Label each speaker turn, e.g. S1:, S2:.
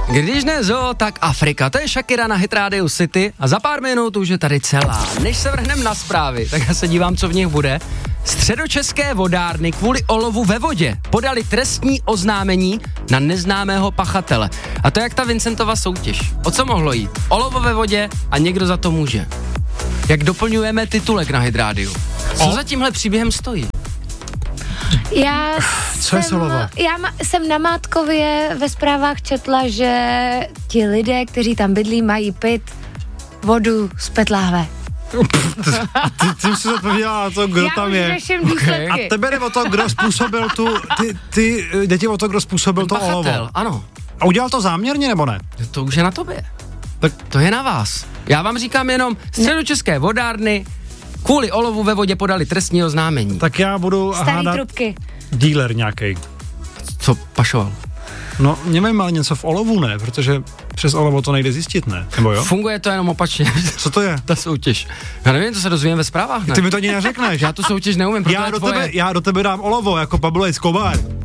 S1: Když ne zoo, tak Afrika. To je Shakira na Hit Radio City a za pár minut už je tady celá. Než se vrhneme na zprávy, tak já se dívám, co v nich bude. Středočeské vodárny kvůli olovu ve vodě podali trestní oznámení na neznámého pachatele. A to je jak ta Vincentova soutěž. O co mohlo jít? Olovo ve vodě a někdo za to může. Jak doplňujeme titulek na Hit Radio. Co za tímhle příběhem stojí?
S2: Já jsem na Mátkově ve zprávách četla, že ti lidé, kteří tam bydlí, mají pít vodu z PET láhve.
S3: Ty jsi odpověděla na to, kdo tam je.
S2: Okay.
S3: A tebe jde o to, kdo způsobil jde ti o to, kdo způsobil to olovo.
S1: Ano.
S3: A udělal to záměrně, nebo ne?
S1: To už je na tobě. Tak to je na vás. Já vám říkám jenom, středočeské vodárny kvůli olovu ve vodě podali trestní oznámení.
S3: Tak já budu hádat
S2: trubky.
S3: Dealer nějaký.
S1: Co pašoval?
S3: No, nevím, ale něco v olovu ne, protože přes olovo to nejde zjistit, ne? Nebo jo?
S1: Funguje to jenom opačně.
S3: Co to je?
S1: Ta soutěž. Já nevím, to se dozvím ve zprávách, ne?
S3: Ty mi to ani neřekneš.
S1: Já tu soutěž neumím,
S3: Já do tebe dám olovo, jako Pablo Escobar.